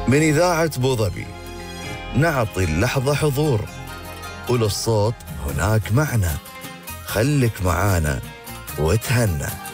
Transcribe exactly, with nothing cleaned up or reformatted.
من إذاعة بوظبي نعطي اللحظة حضور، وللصوت هناك معنى. خلك معانا وتهنى.